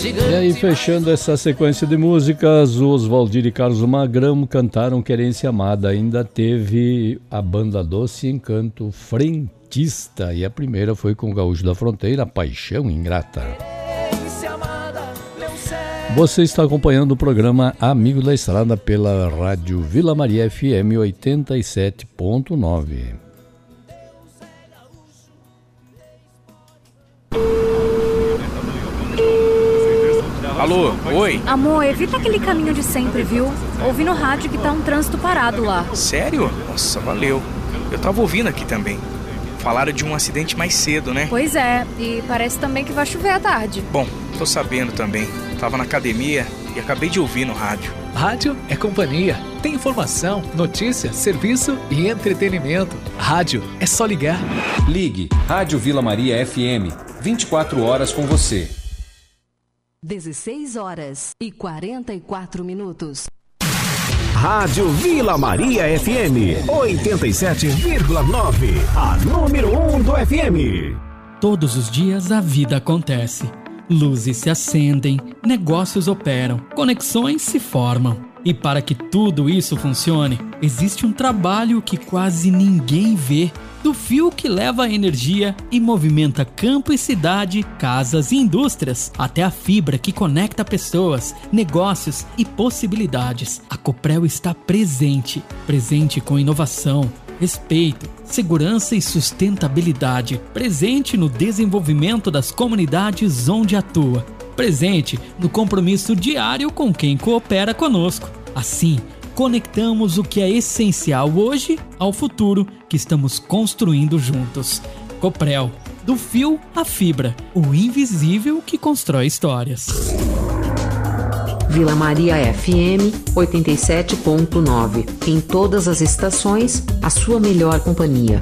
E aí, fechando essa sequência de músicas, os Valdir e Carlos Magrão cantaram Querência Amada. Ainda teve a banda Doce Encanto Frentista, e a primeira foi com o Gaúcho da Fronteira, Paixão Ingrata. Você está acompanhando o programa Amigo da Estrada pela Rádio Vila Maria FM 87.9. Alô, oi? Amor, evita aquele caminho de sempre, viu? Ouvi no rádio que tá um trânsito parado lá. Sério? Nossa, valeu. Eu tava ouvindo aqui também. Falaram de um acidente mais cedo, né? Pois é, e parece também que vai chover à tarde. Bom, tô sabendo também. Tava na academia e acabei de ouvir no rádio. Rádio é companhia. Tem informação, notícia, serviço e entretenimento. Rádio é só ligar. Ligue Rádio Vila Maria FM. 24 horas com você. 16h44. Rádio Vila Maria FM 87,9. A número 1 do FM. Todos os dias a vida acontece. Luzes se acendem, negócios operam, conexões se formam. E para que tudo isso funcione, existe um trabalho que quase ninguém vê. Do fio que leva a energia e movimenta campo e cidade, casas e indústrias, até a fibra que conecta pessoas, negócios e possibilidades. A Coprel está presente com inovação, respeito, segurança e sustentabilidade, presente no desenvolvimento das comunidades onde atua, presente no compromisso diário com quem coopera conosco. Assim, conectamos o que é essencial hoje ao futuro que estamos construindo juntos. Coprel, do fio à fibra, o invisível que constrói histórias. Vila Maria FM 87.9. Em todas as estações, a sua melhor companhia.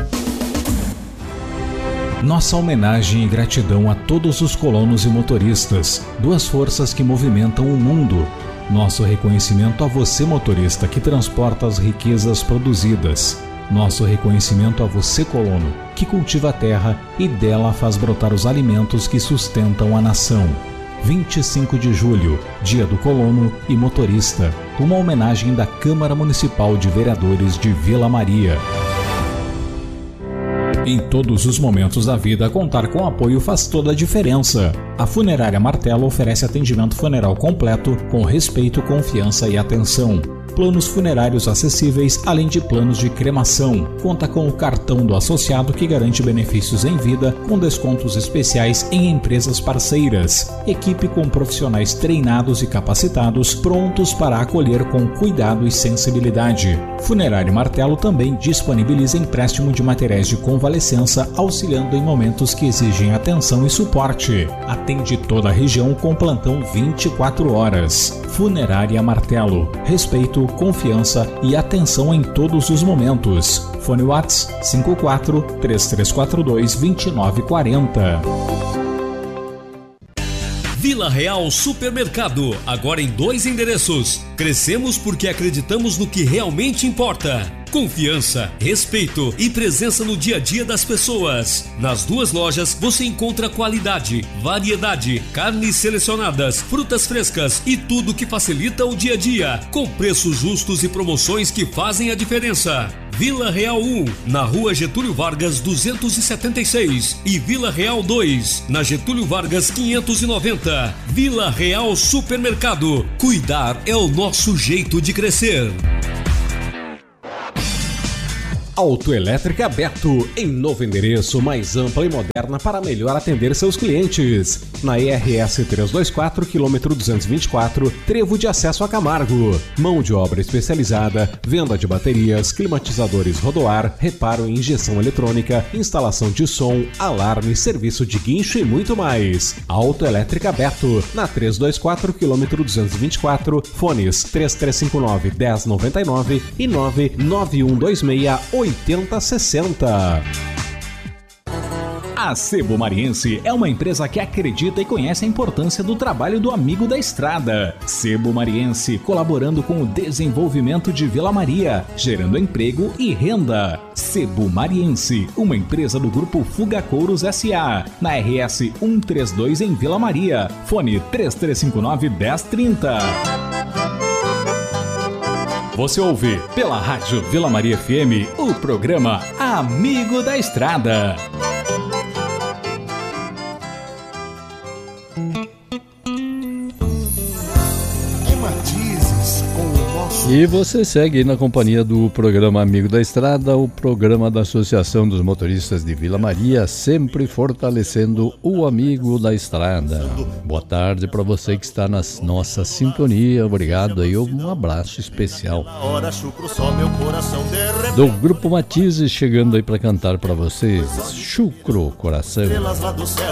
Nossa homenagem e gratidão a todos os colonos e motoristas, duas forças que movimentam o mundo. Nosso reconhecimento a você, motorista, que transporta as riquezas produzidas. Nosso reconhecimento a você, colono, que cultiva a terra e dela faz brotar os alimentos que sustentam a nação. 25 de julho, Dia do Colono e Motorista. Uma homenagem da Câmara Municipal de Vereadores de Vila Maria. Em todos os momentos da vida, contar com apoio faz toda a diferença. A Funerária Martelo oferece atendimento funeral completo, com respeito, confiança e atenção. Planos funerários acessíveis, além de planos de cremação. Conta com o cartão do associado que garante benefícios em vida, com descontos especiais em empresas parceiras. Equipe com profissionais treinados e capacitados, prontos para acolher com cuidado e sensibilidade. Funerária Martelo também disponibiliza empréstimo de materiais de convalescença, auxiliando em momentos que exigem atenção e suporte. Atende toda a região com plantão 24 horas. Funerária Martelo. Respeito, confiança e atenção em todos os momentos. Fone WhatsApp 54 3342 2940. Vila Real Supermercado, agora em 2 endereços. Crescemos porque acreditamos no que realmente importa. Confiança, respeito e presença no dia a dia das pessoas. Nas 2 lojas você encontra qualidade, variedade, carnes selecionadas, frutas frescas e tudo que facilita o dia a dia, com preços justos e promoções que fazem a diferença. Vila Real 1, na Rua Getúlio Vargas 276 e Vila Real 2, na Getúlio Vargas 590. Vila Real Supermercado. Cuidar é o nosso jeito de crescer. Autoelétrica Beto, em novo endereço, mais ampla e moderna para melhor atender seus clientes. Na IRS 324, quilômetro 224, trevo de acesso a Camargo. Mão de obra especializada, venda de baterias, climatizadores rodoar, reparo em injeção eletrônica, instalação de som, alarme, serviço de guincho e muito mais. Autoelétrica Beto, na 324, quilômetro 224, fones 3359-1099 e 99126-8060. A Sebo Mariense é uma empresa que acredita e conhece a importância do trabalho do amigo da estrada. Sebo Mariense, colaborando com o desenvolvimento de Vila Maria, gerando emprego e renda. Sebo Mariense, uma empresa do Grupo Fuga Couros S.A., na RS 132 em Vila Maria. Fone 3359-1030. Você ouve pela Rádio Vila Maria FM o programa Amigo da Estrada. E você segue aí na companhia do programa Amigo da Estrada, o programa da Associação dos Motoristas de Vila Maria, sempre fortalecendo o amigo da estrada. Boa tarde para você que está na nossa sintonia, obrigado aí, um abraço especial do Grupo Matizes chegando aí para cantar para vocês, Chucro Coração.